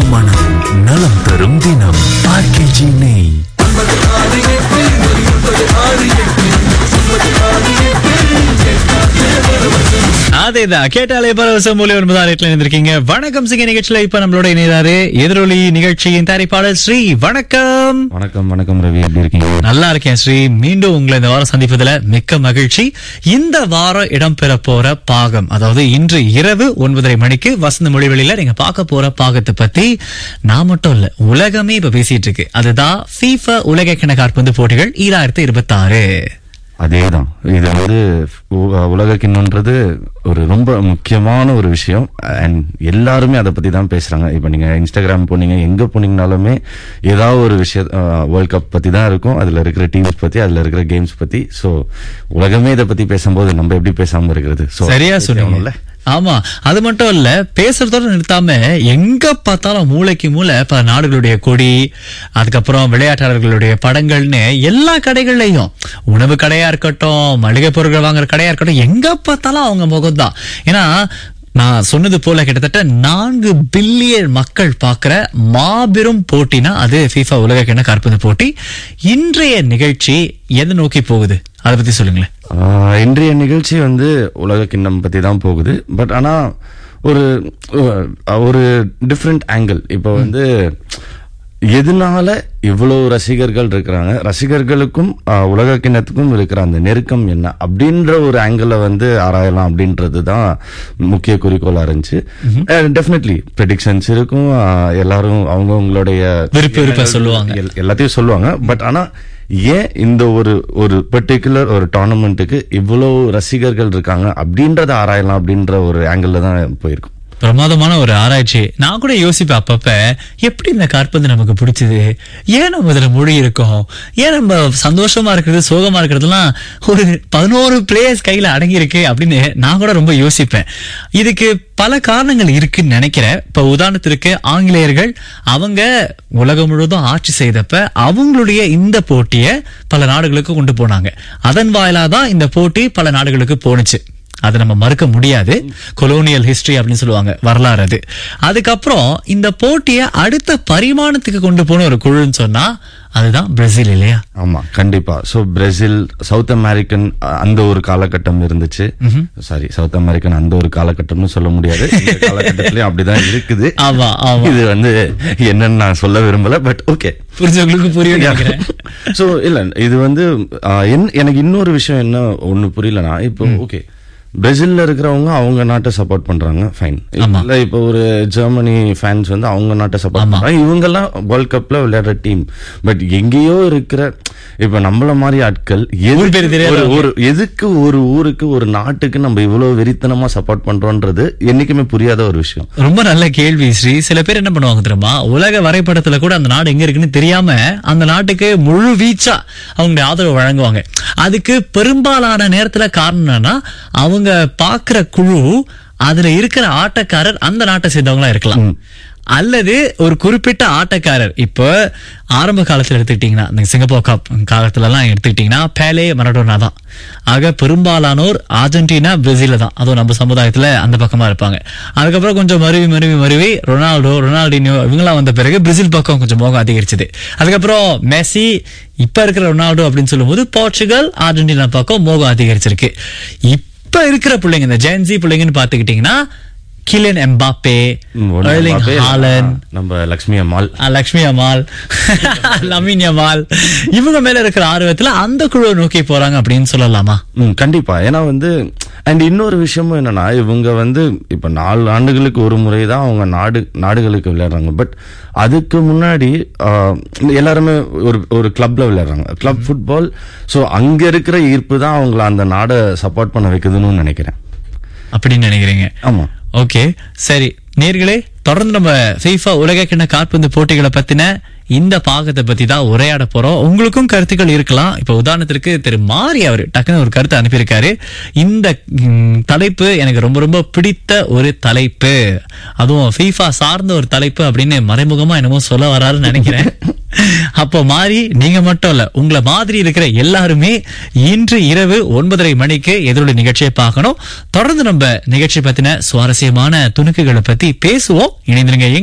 மனம் நலம் தரும் தினம் ஆர்கேஜி நெய். அதேதான் கேட்டாலே பரவசம் மூலம் இருந்திருக்கீங்க. வணக்கம் சிங்க நிகழ்ச்சியில இப்ப நம்மளோட இணையதாரு எதிரொலி நிகழ்ச்சியின் தயாரிப்பாளர் ஸ்ரீ. வணக்கம். வணக்கம். வணக்கம் ரவி, எப்படி இருக்கீங்க? நல்லா இருக்கேன் ஸ்ரீ. மீண்டும் உங்களை இந்த வாரம் சந்திப்பதுல மிக்க மகிழ்ச்சி. இந்த வாரம் இடம்பெற போற பாகம், அதாவது இன்று இரவு 9:30 மணிக்கு வசந்த மொழிவெளியில நீங்க பார்க்க போற பாகத்தை பத்தி நான் மட்டும் இல்ல, உலகமே இப்ப பேசிட்டு இருக்கு. அதுதான் FIFA உலக கிண்ண காற்பந்து போட்டிகள் 2026. அதேதான். இது வந்து உலக கிண்ணம்ன்றது ஒரு ரொம்ப முக்கியமான ஒரு விஷயம். அண்ட் எல்லாருமே அதை பத்தி தான் பேசுறாங்க. இப்ப நீங்க இன்ஸ்டாகிராம் போனீங்க, எங்க போனீங்கனாலுமே ஏதாவது ஒரு விஷயம் வேர்ல்ட் கப் பத்தி தான் இருக்கும். அதுல இருக்கிற டீம்ஸ் பத்தி, அதுல இருக்கிற கேம்ஸ் பத்தி. சோ உலகமே இதை பத்தி பேசும்போது நம்ம எப்படி பேசாம இருக்கிறது? சரியா சொன்னீங்கல்ல. ஆமா, அது மட்டும் இல்ல, பேசுறதோட நிறுத்தாம எங்க பார்த்தாலும் மூளைக்கு மூளை பல நாடுகளுடைய கொடி, அதுக்கப்புறம் விளையாட்டாளர்களுடைய படங்கள்னு எல்லா கடைகள்லயும், உணவு கடையா இருக்கட்டும், மளிகை பொருட்கள் வாங்குற கடையா இருக்கட்டும், எங்க பார்த்தாலும் அவங்க முகம் தான். ஏன்னா நான் சொன்னது போல கிட்டத்தட்ட 4 பில்லியன் மக்கள் பார்க்கிற மாபெரும் போட்டினா அது FIFA உலக கிண்ண காற்பந்து போட்டி. இன்றைய நிகழ்ச்சி எதை நோக்கி போகுது, அதை பத்தி சொல்லுங்களேன். இன்றைய நிகழ்ச்சி வந்து உலக கிண்ணம் பத்தி தான் போகுது. பட் ஆனா ஒரு டிஃப்ரெண்ட் ஆங்கிள். இப்ப வந்து எதனால இவ்வளவு ரசிகர்கள் இருக்கிறாங்க, ரசிகர்களுக்கும் உலக கிண்ணத்துக்கும் இருக்கிற அந்த நெருக்கம் என்ன அப்படின்ற ஒரு ஆங்கிள் வந்து ஆராயலாம் அப்படின்றதுதான் முக்கிய குறிக்கோளா இருந்துச்சு. டெஃபினெட்லி ப்ரெடிக்ஷன்ஸ் இருக்கும், எல்லாரும் அவங்களுடைய விருப்ப சொல்லுவாங்க, எல்லாத்தையும் சொல்லுவாங்க. பட் ஆனா ஏன் இந்த ஒரு பர்டிகுலர் ஒரு டோர்னமெண்ட்டுக்கு இவ்வளவு ரசிகர்கள் இருக்காங்க அப்படின்றத ஆராயலாம் அப்படின்ற ஒரு ஆங்கிள் தான் போயிருக்கும். பிரமாதமான ஒரு ஆராய்ச்சி. நான் கூட யோசிப்பேன் அப்பப்ப, எப்படி இந்த காற்பந்து நமக்கு பிடிச்சது, ஏன் நம்ம இதுல மொழி இருக்கோம், ஏன் நம்ம சந்தோஷமா இருக்கிறது சோகமா இருக்கிறதுலாம் ஒரு 11 பிளேயர்ஸ் கையில அடங்கி இருக்கு அப்படின்னு நான் கூட ரொம்ப யோசிப்பேன். இதுக்கு பல காரணங்கள் இருக்குன்னு நினைக்கிறேன். இப்ப உதாரணத்திற்கு ஆங்கிலேயர்கள் அவங்க உலகம் முழுவதும் ஆட்சி செய்தப்ப அவங்களுடைய இந்த போட்டியை பல நாடுகளுக்கு கொண்டு போனாங்க. அதன் வாயிலாதான் இந்த போட்டி பல நாடுகளுக்கு போனுச்சு. அதை நம்ம மறுக்க முடியாது. கொலோனியல் ஹிஸ்டரி அப்படின்னு சொல்லுவாங்க, வரலாறு அது. அதுக்கப்புறம் இந்த போட்டியை அடுத்த பரிமாணத்துக்கு கொண்டு போன ஒரு குழுன்னு சொன்னா அதுதான் பிரேசில், இல்லையா? ஆமா, கண்டிப்பா. சோ பிரேசில், சவுத் அமெரிக்கன் அந்த ஒரு காலகட்டம் இருந்துச்சு. சாரி, சவுத் அமெரிக்கன் அந்த ஒரு காலகட்டம்னு சொல்ல முடியாது, காலகட்டத்திலயும் அப்படிதான் இருக்குது. ஆமா, இது வந்து என்னன்னு நான் சொல்ல விரும்பல, பட் ஓகே, புரிஞ்சவங்களுக்கு புரியும். சோ இல்ல, இது வந்து எனக்கு இன்னொரு விஷயம் என்ன ஒண்ணு புரியலனா, இப்போ ஓகே பிரேசில்ல இருக்கிறவங்க அவங்க நாட்டை சப்போர்ட் பண்றாங்க, ஃபைன். இல்ல இப்ப ஒரு ஜெர்மனி ஃபேன்ஸ் வந்து அவங்க நாட்டை சப்போர்ட் பண்றாங்க. இவங்க எல்லாம் வேர்ல்ட் கப்ல விளையாடுற டீம். பட் எங்கேயோ இருக்கிற இப்ப நம்மள மாதிரி ஆட்கள் எதுக்கு ஒரு ஊருக்கு ஒரு நாட்டுக்கு நம்ம இவ்வளவு வெறித்தனமா சப்போர்ட் பண்றோம்ன்றது என்னைக்குமே புரியாத ஒரு விஷயம். ரொம்ப நல்ல கேள்வி ஸ்ரீ. சில பேர் என்ன பண்ணுவாங்க தெரியுமா, உலக வரைபடத்துல கூட அந்த நாடு எங்க இருக்குன்னு தெரியாம அந்த நாட்டுக்கு முழு வீச்சா அவங்களுடைய ஆதரவு வழங்குவாங்க. அதுக்கு பெரும்பாலான நேரத்துல காரணம் என்னன்னா, அவங்க பாக்குற குழு அதுல இருக்கிற ஆட்டக்காரர் அந்த நாட்டை சேர்ந்தவங்களா இருக்கலாம், அல்லது ஒரு குறிப்பிட்ட ஆட்டக்காரர். இப்போ ஆரம்ப காலத்துல எடுத்துக்கிட்டீங்கன்னா, இந்த சிங்கப்பூர் கப் காலத்துல எல்லாம் எடுத்துக்கிட்டீங்கன்னா பேலே, மரடோனா தான். ஆக பெரும்பாலானோர் அர்ஜென்டினா, பிரேசில தான், அதுவும் நம்ம சமுதாயத்துல அந்த பக்கமா இருப்பாங்க. அதுக்கப்புறம் கொஞ்சம் மருவி ரொனால்டினியோ இவங்கெல்லாம் வந்த பிறகு பிரேசில் பக்கம் கொஞ்சம் மோகம் அதிகரிச்சது. அதுக்கப்புறம் மெஸ்ஸி, இப்ப இருக்கிற ரொனால்டோ அப்படின்னு சொல்லும் போது போர்ச்சுகல், அர்ஜென்டினா பக்கம் மோகம் அதிகரிச்சிருக்கு. இப்ப இருக்கிற பிள்ளைங்க, இந்த ஜென்சி பிள்ளைங்கன்னு பாத்துக்கிட்டீங்கன்னா, கிலியன் எம்பாப்பே, எர்லிங் ஹாலண்ட், நம்ம லட்சுமி அம்மாள், லமின் யமால், இவங்க மேல இருக்கிற ஆர்வத்துல அந்த குழுவை நோக்கி போறாங்க அப்படின்னு சொல்லலாமா? கண்டிப்பா. ஏன்னா வந்து அண்ட் இன்னொரு விஷயமும் என்னன்னா, இவங்க வந்து இப்ப 4 ஆண்டுகளுக்கு ஒரு முறைதான் அவங்க நாடுகளுக்கு விளையாடுறாங்க. பட் அதுக்கு முன்னாடி எல்லாருமே ஒரு கிளப்ல விளையாடுறாங்க, கிளப் ஃபுட்பால். சோ அங்க இருக்கிற ஈர்ப்பு தான் அவங்கள அந்த நாடை சப்போர்ட் பண்ண வைக்குதுன்னு நினைக்கிறேன். அப்படின்னு நினைக்கிறீங்க? ஆமா. ஓகே, சரி நேயர்களே, தொடர்ந்து நம்ம FIFA உலக கிண்ண காற்பந்து போட்டிகளை பத்தின இந்த பாகத்தை பத்தி தான் உரையாட போறோம். உங்களுக்கும் கருத்துக்கள் இருக்கலாம். இப்ப உதாரணத்திற்கு திரு மாரி அவர் டக்குன்னு ஒரு கருத்தை அனுப்பியிருக்காரு. இந்த தலைப்பு எனக்கு ரொம்ப ரொம்ப பிடித்த ஒரு தலைப்பு, அதுவும் FIFA சார்ந்த ஒரு தலைப்பு அப்படின்னு மறைமுகமா என்னமோ சொல்ல வராருன்னு நினைக்கிறேன். அப்போ மாறி நீங்க மட்டும் இல்ல, உங்களை மாதிரி இருக்கிற எல்லாருமே இன்று இரவு 9:30 மணிக்கு எதிரொலி நிகழ்ச்சியை பார்க்கணும். தொடர்ந்து நம்ம நிகழ்ச்சி பத்தின சுவாரஸ்யமான துணுக்குகளை பத்தி பேசுவோம். இணைந்திருங்க.